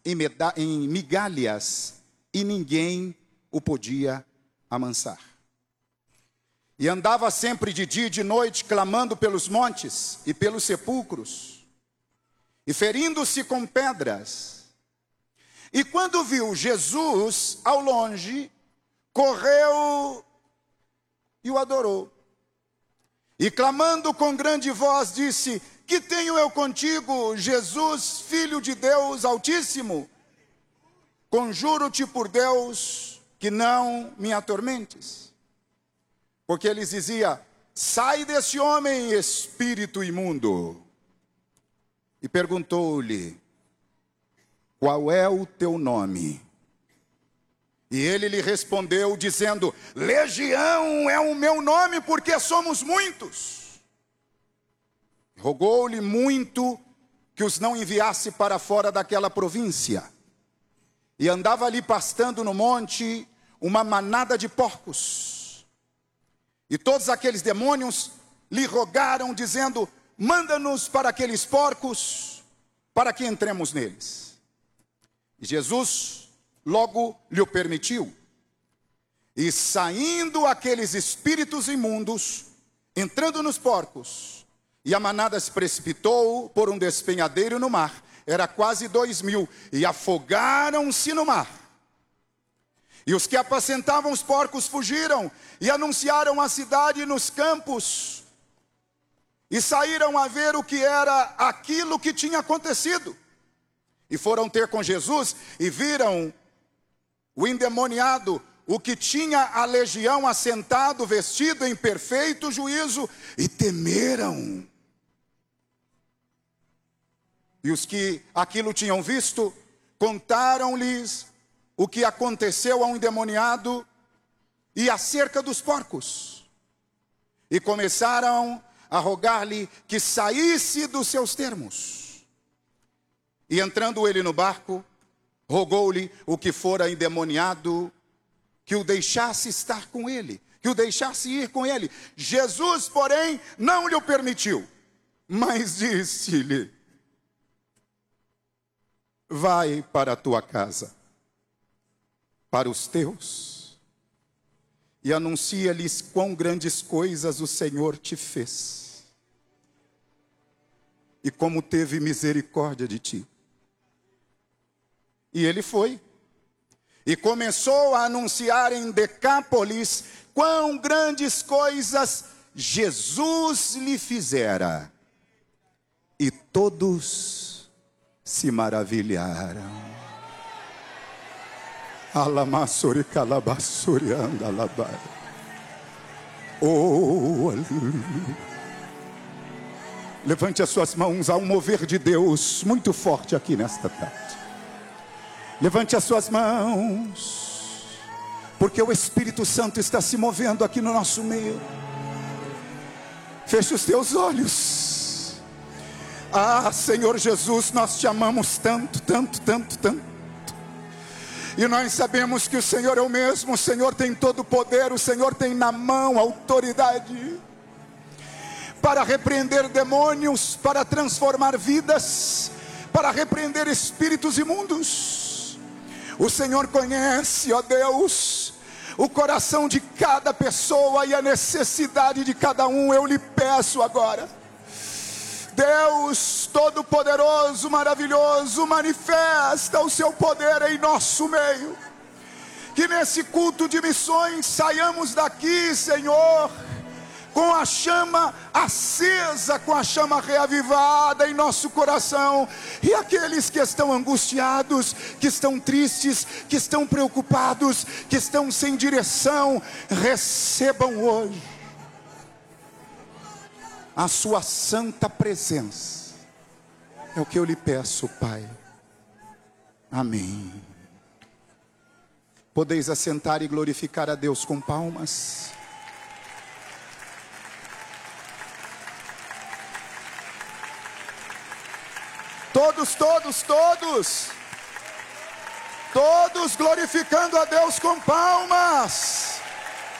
em migalhas, e ninguém o podia amansar. E andava sempre de dia e de noite, clamando pelos montes e pelos sepulcros, e ferindo-se com pedras. E quando viu Jesus ao longe, correu e o adorou. E clamando com grande voz, disse: que tenho eu contigo, Jesus, Filho de Deus Altíssimo? Conjuro-te por Deus que não me atormentes. Porque eles diziam: sai desse homem, espírito imundo. E perguntou-lhe: qual é o teu nome? E ele lhe respondeu dizendo: Legião é o meu nome, porque somos muitos. Rogou-lhe muito que os não enviasse para fora daquela província. E andava ali pastando no monte uma manada de porcos. E todos aqueles demônios lhe rogaram, dizendo: manda-nos para aqueles porcos, para que entremos neles. E Jesus logo lhe o permitiu. E saindo aqueles espíritos imundos, entrando nos porcos, e a manada se precipitou por um despenhadeiro no mar. Era quase 2.000, e afogaram-se no mar. E os que apacentavam os porcos fugiram, e anunciaram a cidade nos campos, e saíram a ver o que era aquilo que tinha acontecido. E foram ter com Jesus, e viram o endemoniado, o que tinha a legião, assentado, vestido em perfeito juízo, e temeram. E os que aquilo tinham visto, contaram-lhes o que aconteceu ao endemoniado e acerca dos porcos. E começaram a rogar-lhe que saísse dos seus termos. E entrando ele no barco, rogou-lhe o que fora endemoniado, que o deixasse estar com ele, que o deixasse ir com ele. Jesus, porém, não lhe o permitiu, mas disse-lhe: vai para a tua casa, para os teus, e anuncia-lhes quão grandes coisas o Senhor te fez, e como teve misericórdia de ti. E ele foi, e começou a anunciar em Decápolis quão grandes coisas Jesus lhe fizera, e todos se maravilharam. Alamassori calabassori andalabai. Oh, aleluia. Levante as suas mãos, há um mover de Deus muito forte aqui nesta tarde. Levante as suas mãos, porque o Espírito Santo está se movendo aqui no nosso meio. Feche os teus olhos. Ah, Senhor Jesus, nós te amamos tanto, tanto, tanto, tanto. E nós sabemos que o Senhor é o mesmo, o Senhor tem todo o poder, o Senhor tem na mão a autoridade para repreender demônios, para transformar vidas, para repreender espíritos imundos. O Senhor conhece, ó Deus, o coração de cada pessoa e a necessidade de cada um. Eu lhe peço agora, Deus Todo-Poderoso, maravilhoso, manifesta o seu poder em nosso meio. Que nesse culto de missões saiamos daqui, Senhor, com a chama acesa, com a chama reavivada em nosso coração. E aqueles que estão angustiados, que estão tristes, que estão preocupados, que estão sem direção, recebam hoje a sua santa presença. É o que eu lhe peço, Pai. Amém. Podeis assentar e glorificar a Deus com palmas. Todos glorificando a Deus com palmas.